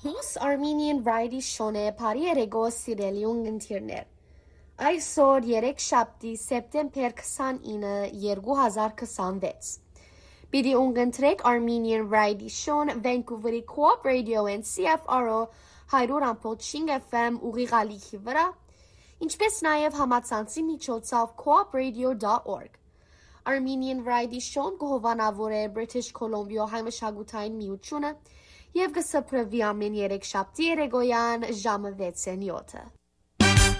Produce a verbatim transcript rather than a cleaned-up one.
Hus Armenian Variety Shone Pari Erego Sireliung Internet. Այսօր երեք շաբթի սեպտեմբեր քսանինը երկու հազար քսանվեց։ Պիտի ունգընտրեք Armenian Variety Show-ն Vancouver-ի Co-op Radio and C F R O one hundred point five F M ուղիղալիքի վրա, ինչպես նաև համացանցի միջոցով co op radio dot org։ Armenian Variety Show-ն կհովանավոր է British Columbia հայմշակութային միությունը և կսփռվի ամեն երեք շաբթի երեկոյան ժամը վեցն յոթը։